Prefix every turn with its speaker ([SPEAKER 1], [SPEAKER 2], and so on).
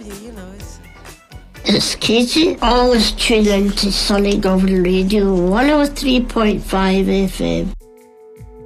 [SPEAKER 1] you know,
[SPEAKER 2] It's Katie, always tune in to Sunny Govan Radio 103.5 FM.